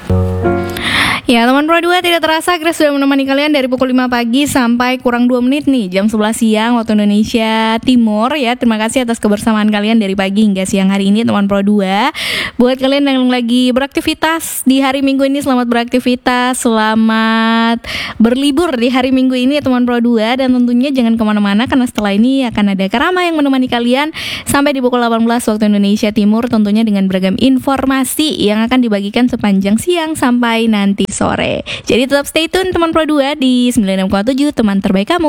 Ya teman Pro 2, tidak terasa Grace sudah menemani kalian dari pukul 5 pagi sampai kurang 2 menit nih, jam 11 siang waktu Indonesia Timur ya. Terima kasih atas kebersamaan kalian dari pagi hingga siang hari ini teman Pro 2. Buat kalian yang lagi beraktivitas di hari Minggu ini, selamat beraktivitas, selamat berlibur di hari Minggu ini ya teman Pro 2. Dan tentunya jangan kemana-mana karena setelah ini akan ada Karama yang menemani kalian sampai di pukul 18 waktu Indonesia Timur, tentunya dengan beragam informasi yang akan dibagikan sepanjang siang sampai nanti sore. Jadi tetap stay tune teman Pro 2 di 96,7 teman terbaik kamu.